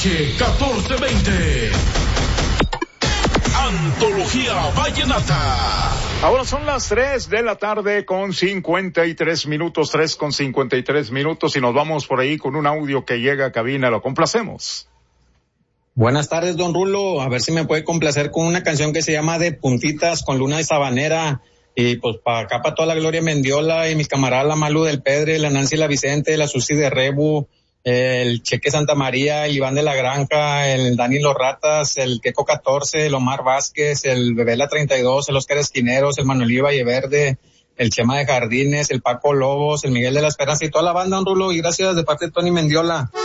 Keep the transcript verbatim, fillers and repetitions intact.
H catorce veinte. Antología Vallenata. Ahora son las tres de la tarde con cincuenta y tres minutos, tres con cincuenta y tres minutos, y nos vamos por ahí con un audio que llega a cabina. Lo complacemos. Buenas tardes, don Rulo. A ver si me puede complacer con una canción que se llama De Puntitas con Luna de Sabanera. Y pues para acá, para toda la Gloria Mendiola y mi camarada la Malu del Pedre, la Nancy la Vicente, la Susi de Rebu, el Cheque Santa María, el Iván de la Granja, el Dani Los Ratas, el Queco catorce, el Omar Vázquez, el Bebé la treinta y dos, el Oscar Esquineros, el Manuel Valleverde, el Chema de Jardines, el Paco Lobos, el Miguel de la Esperanza y toda la banda, don Rulo, y gracias de parte de Tony Mendiola.